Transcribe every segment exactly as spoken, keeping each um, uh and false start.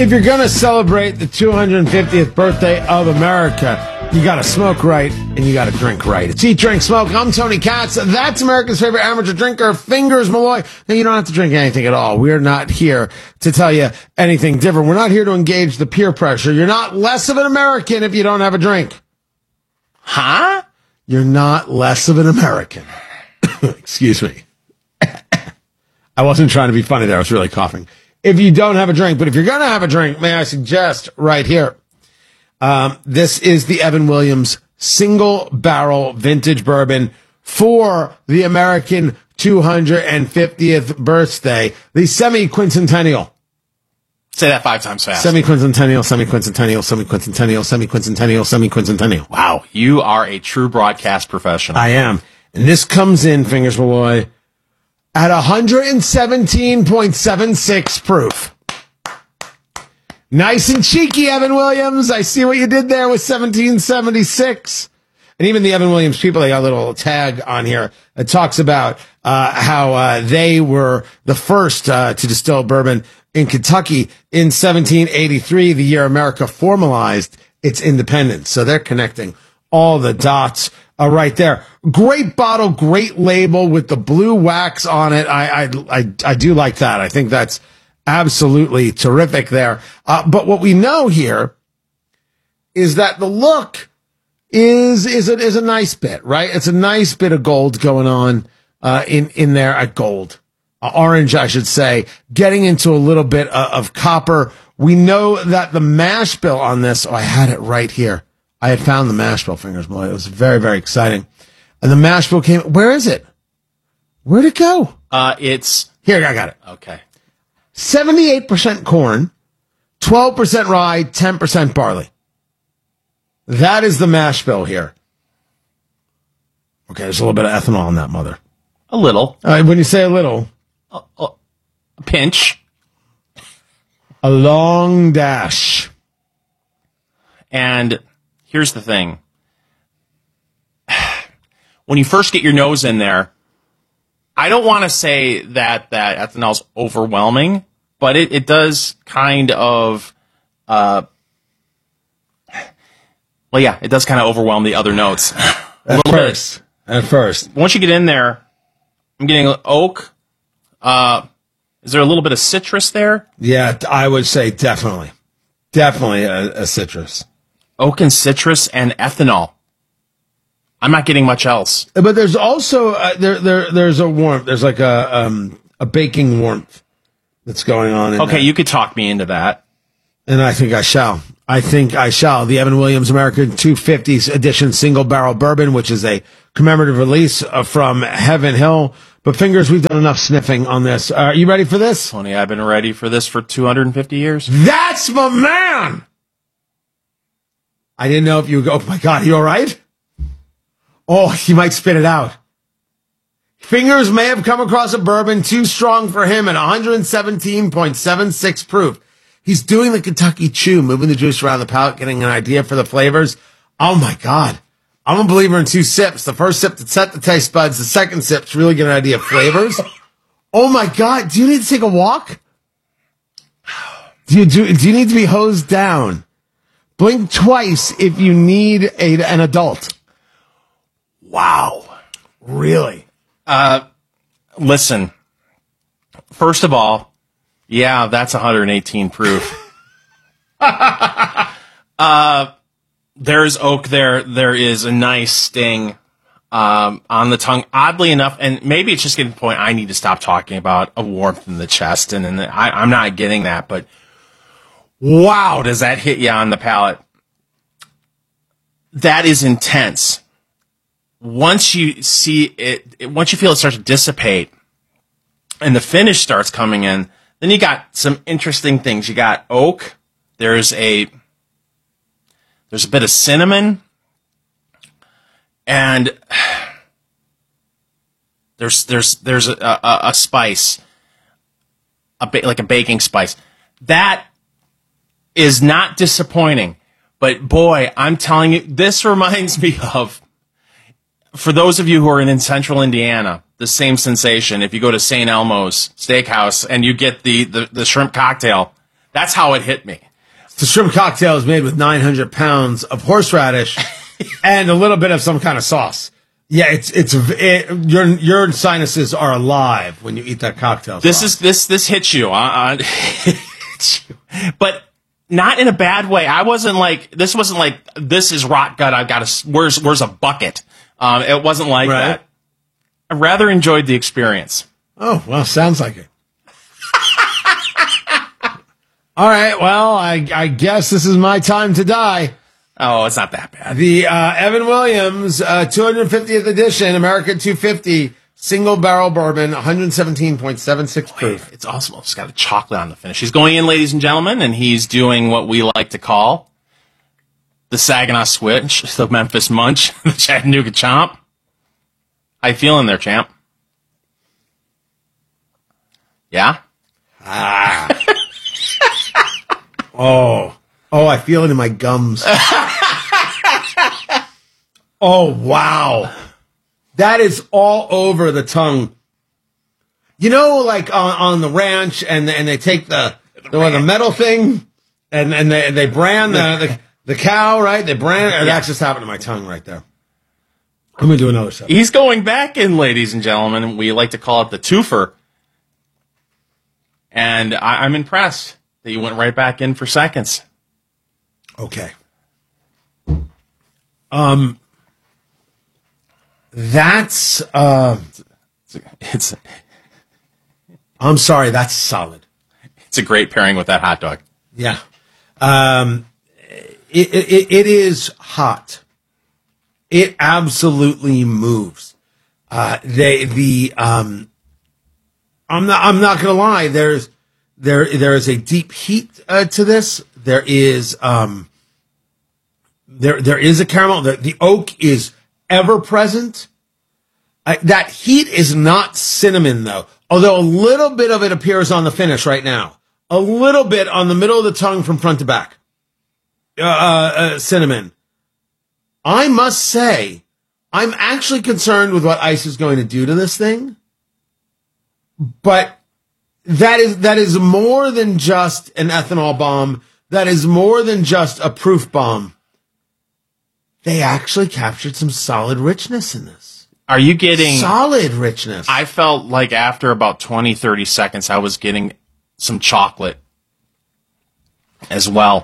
If you're going to celebrate the two hundred fiftieth birthday of America, you got to smoke right and you got to drink right. It's Eat, Drink, Smoke. I'm Tony Katz. That's America's favorite amateur drinker, Fingers Malloy. Now, you don't have to drink anything at all. We're not here to tell you anything different. We're not here to engage the peer pressure. You're not less of an American if you don't have a drink. Huh? You're not less of an American. Excuse me. I wasn't trying to be funny there. I was really coughing. If you don't have a drink, but if you're going to have a drink, may I suggest right here, um, this is the Evan Williams single barrel vintage bourbon for the American two hundred fiftieth birthday, the semi-quincentennial. Say that five times fast. Semi-quincentennial, semi-quincentennial, semi-quincentennial, semi-quincentennial, semi-quincentennial. Wow, you are a true broadcast professional. I am. And this comes in, Fingers Malloy, at one hundred seventeen point seven six proof. Nice and cheeky, Evan Williams. I see what you did there with seventeen seventy-six. And even the Evan Williams people, they got a little tag on here that talks about uh, how uh, they were the first uh, to distill bourbon in Kentucky in seventeen eighty-three, the year America formalized its independence. So they're connecting all the dots uh, right there. Great bottle, great label with the blue wax on it. I, I, I, I do like that. I think that's absolutely terrific there. Uh, but what we know here is that the look is, is a, is a nice bit, right? It's a nice bit of gold going on, uh, in, in there at gold, uh, orange, I should say, getting into a little bit uh, of copper. We know that the mash bill on this, oh, I had it right here. I had found the mash bill, Fingers Malloy. It was very, very exciting. And the mash bill came, where is it? Where'd it go? Uh, it's... Here, I got it. Okay. seventy-eight percent corn, twelve percent rye, ten percent barley. That is the mash bill here. Okay, there's a little bit of ethanol in that mother. A little. Uh, when you say a little. A, a, a pinch. A long dash. And here's the thing. When you first get your nose in there, I don't want to say that that ethanol's overwhelming, but it, it does kind of, uh, well, yeah, it does kind of overwhelm the other notes. At first. Bit. At first. Once you get in there, I'm getting oak. Uh, is there a little bit of citrus there? Yeah, I would say definitely. Definitely a, a citrus. Oak and citrus and ethanol. I'm not getting much else. But there's also uh, there there there's a warmth. There's like a um a baking warmth that's going on. In okay, that. You could talk me into that, and I think I shall. I think I shall. The Evan Williams American two fifties edition single barrel bourbon, which is a commemorative release uh, from Heaven Hill. But Fingers, we've done enough sniffing on this. Uh, are you ready for this? Tony, I've been ready for this for two hundred fifty years. That's my man. I didn't know if you would go. Oh my God, you all right? Oh, he might spit it out. Fingers may have come across a bourbon too strong for him at one hundred seventeen point seven six proof. He's doing the Kentucky Chew, moving the juice around the palate, getting an idea for the flavors. Oh my God. I'm a believer in two sips. The first sip to set the taste buds. The second sip to really get an idea of flavors. Oh my God. Do you need to take a walk? Do you, do, do you need to be hosed down? Blink twice if you need a, an adult. Wow. Really? Uh, listen, first of all, yeah, that's one hundred eighteen proof. uh, there's oak there. There is a nice sting um, on the tongue. Oddly enough, and maybe it's just getting to the point I need to stop talking about a warmth in the chest, and, and I, I'm not getting that, but wow, does that hit you on the palate? That is intense. Once you see it, it, once you feel it start to dissipate and the finish starts coming in, then you got some interesting things. You got oak. There's a, there's a bit of cinnamon, and there's, there's, there's a, a, a spice, a ba- like a baking spice. That is not disappointing, but boy, I'm telling you, this reminds me of, for those of you who are in, in central Indiana, the same sensation. If you go to Saint Elmo's Steakhouse and you get the, the, the shrimp cocktail, That's how it hit me. The shrimp cocktail is made with nine hundred pounds of horseradish and a little bit of some kind of sauce. Yeah, it's it's it, your your sinuses are alive when you eat that cocktail. This sauce. is this this hits you, uh, hits you. But not in a bad way. I wasn't like this. Wasn't like this is rot gut. I've got a where's where's a bucket. Um, it wasn't like right. that. I rather enjoyed the experience. Oh well, sounds like it. All right, well, I I guess this is my time to die. Oh, it's not that bad. The uh, Evan Williams uh, two hundred fiftieth edition American two fifty single barrel bourbon, one seventeen point seven six proof. It's awesome. It's got a chocolate on the finish. He's going in, ladies and gentlemen, and he's doing what we like to call the Saginaw Switch, the Memphis Munch, the Chattanooga Chomp. How you feeling there, champ? Yeah? Ah. oh. Oh, I feel it in my gums. Oh, wow. That is all over the tongue. You know, like on, on the ranch, and and they take the the, the metal thing, and, and they they brand the, the the cow, right? They brand. Yeah. That just happened to my tongue right there. I'm gonna do another set. He's going back in, ladies and gentlemen. We like to call it the twofer, and I, I'm impressed that you went right back in for seconds. Okay. Um. That's uh, it's, it's I'm sorry, that's solid. It's a great pairing with that hot dog. Yeah. Um it it, it is hot. It absolutely moves. Uh they the um I'm not I'm not going to lie, there's there there is a deep heat uh, to this. There is um there there is a caramel. The, the oak is ever present. Uh, that heat is not cinnamon, though, although a little bit of it appears on the finish right now. A little bit on the middle of the tongue from front to back. Uh, uh, cinnamon. I must say, I'm actually concerned with what ice is going to do to this thing. But that is that is more than just an ethanol bomb. That is more than just a proof bomb. They actually captured some solid richness in this. Are you getting... Solid richness. I felt like after about twenty, thirty seconds, I was getting some chocolate as well.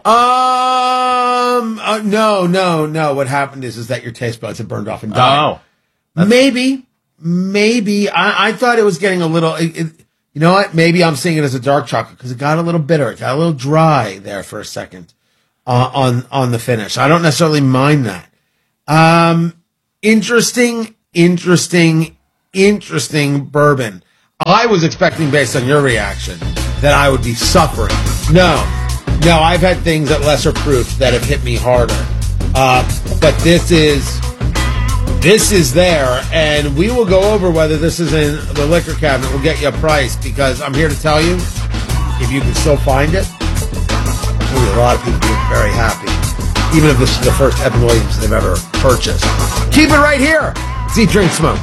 Um, uh, no, no, no. What happened is, is that your taste buds have burned off and died. Oh. Maybe, maybe. I, I thought it was getting a little... It, it, you know what? Maybe I'm seeing it as a dark chocolate because it got a little bitter. It got a little dry there for a second uh, on, on the finish. I don't necessarily mind that. Um, interesting, interesting, interesting bourbon. I was expecting, based on your reaction, that I would be suffering. No, no, I've had things at lesser proof that have hit me harder. Uh, but this is, this is there, and we will go over whether this is in the liquor cabinet. We'll get you a price, because I'm here to tell you, if you can still find it, there'll be a lot of people being very happy. Even if this is the first Evan Williams they've ever purchased. Keep it right here. It's Eat, Drink, Smoke.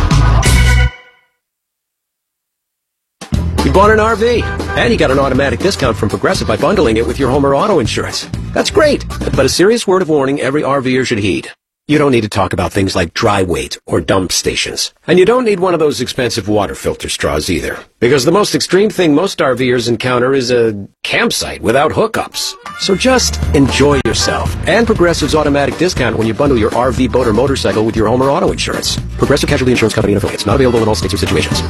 You bought an R V, and you got an automatic discount from Progressive by bundling it with your home or auto insurance. That's great, but a serious word of warning every RVer should heed. You don't need to talk about things like dry weight or dump stations. And you don't need one of those expensive water filter straws either. Because the most extreme thing most RVers encounter is a campsite without hookups. So just enjoy yourself and Progressive's automatic discount when you bundle your R V, boat, or motorcycle with your home or auto insurance. Progressive Casualty Insurance Company and affiliates. Not available in all states or situations.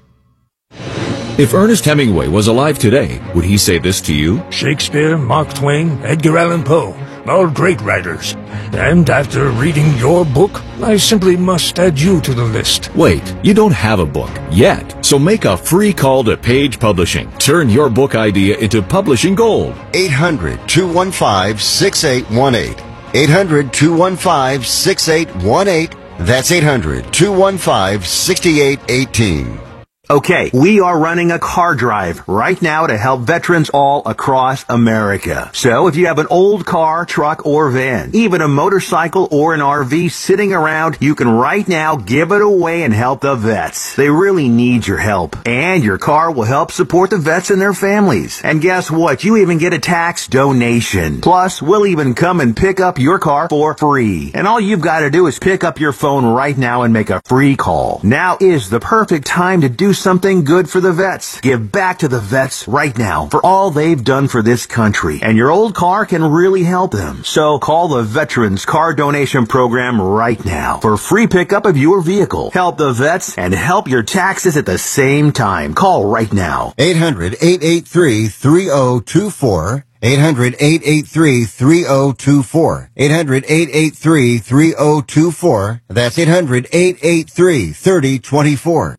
If Ernest Hemingway was alive today, would he say this to you? Shakespeare, Mark Twain, Edgar Allan Poe, all great writers. And after reading your book, I simply must add you to the list. Wait, you don't have a book yet. So make a free call to Page Publishing. Turn your book idea into publishing gold. eight hundred, two one five, six eight one eight. eight hundred, two one five, six eight one eight. That's eight hundred, two one five, six eight one eight. Okay, we are running a car drive right now to help veterans all across America. So if you have an old car, truck, or van, even a motorcycle or an R V sitting around, you can right now give it away and help the vets. They really need your help. And your car will help support the vets and their families. And guess what? You even get a tax donation. Plus, we'll even come and pick up your car for free. And all you've got to do is pick up your phone right now and make a free call. Now is the perfect time to do something good for the vets. Give back to the vets right now for all they've done for this country. And your old car can really help them. So call the Veterans Car Donation Program right now for free pickup of your vehicle. Help the vets and help your taxes at the same time. Call right now. eight hundred, eight eight three, three oh two four. eight hundred, eight eight three, three oh two four. eight hundred, eight eight three, three oh two four. That's eight hundred, eight eight three, three oh two four.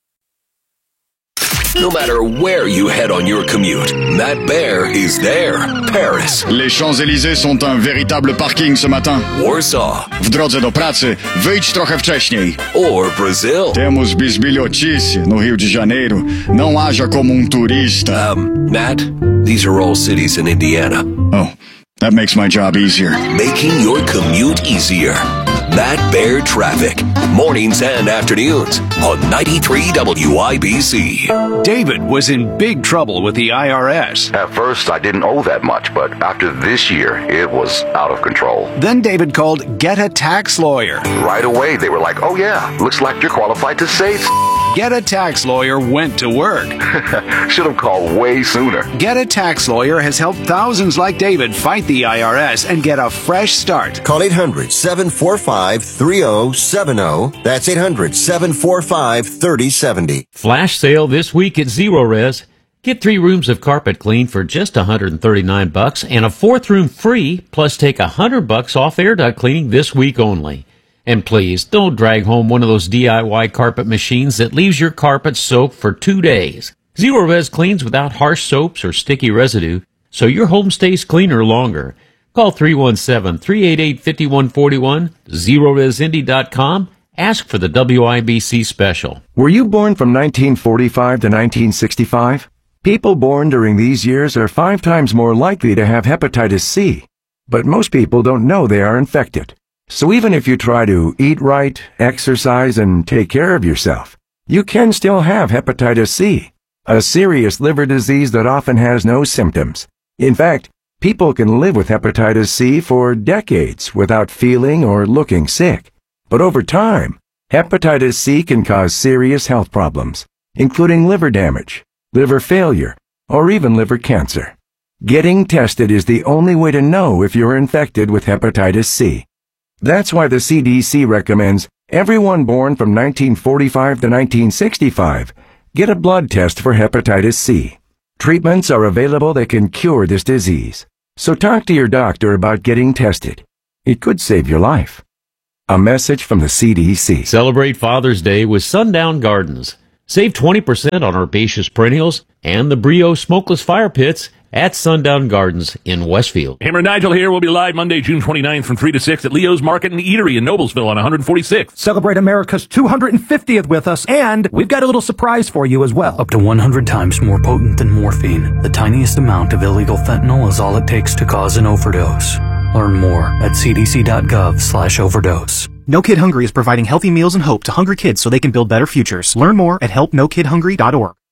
No matter where you head on your commute, Matt Bear is there. Paris. Les Champs-Élysées są un véritable parking ce matin. Warsaw. W drodze do pracy, wyjdź trochę wcześniej. Or Brazil. Temos bisbilhotice no Rio de Janeiro. Não haja como um turista. Um, Matt, these are all cities in Indiana. Oh, that makes my job easier. Making your commute easier. Matt Bear Traffic. Mornings and afternoons on ninety-three W I B C. David was in big trouble with the I R S. At first, I didn't owe that much, but after this year, it was out of control. Then David called Get a Tax Lawyer. Right away, they were like, oh yeah, looks like you're qualified to save. Get a Tax Lawyer went to work. Should have called way sooner. Get a Tax Lawyer has helped thousands like David fight the I R S and get a fresh start. Call eight hundred, seven four five, three oh seven oh. That's eight hundred, seven four five, three oh seven oh. Flash sale this week at Zero Res. Get three rooms of carpet clean for just one hundred thirty-nine bucks and a fourth room free, plus take one hundred bucks off air duct cleaning this week only. And please, don't drag home one of those D I Y carpet machines that leaves your carpet soaked for two days. Zero Res cleans without harsh soaps or sticky residue, so your home stays cleaner longer. Call three one seven, three eight eight, five one four one, zero res indy dot com. Ask for the W I B C special. Were you born from nineteen forty-five to nineteen sixty-five? People born during these years are five times more likely to have hepatitis C. But most people don't know they are infected. So even if you try to eat right, exercise, and take care of yourself, you can still have hepatitis C, a serious liver disease that often has no symptoms. In fact, people can live with hepatitis C for decades without feeling or looking sick. But over time, hepatitis C can cause serious health problems, including liver damage, liver failure, or even liver cancer. Getting tested is the only way to know if you're infected with hepatitis C. That's why the C D C recommends everyone born from nineteen forty-five to nineteen sixty-five get a blood test for hepatitis C. Treatments are available that can cure this disease. So talk to your doctor about getting tested. It could save your life. A message from the C D C. Celebrate Father's Day with Sundown Gardens. Save twenty percent on herbaceous perennials and the Brio smokeless fire pits at Sundown Gardens in Westfield. Hammer and Nigel here. We'll be live Monday, June twenty-ninth from three to six at Leo's Market and Eatery in Noblesville on one forty-sixth. Celebrate America's two hundred fiftieth with us, and we've got a little surprise for you as well. Up to one hundred times more potent than morphine, the tiniest amount of illegal fentanyl is all it takes to cause an overdose. Learn more at c d c dot gov slash overdose. No Kid Hungry is providing healthy meals and hope to hungry kids so they can build better futures. Learn more at help no kid hungry dot org.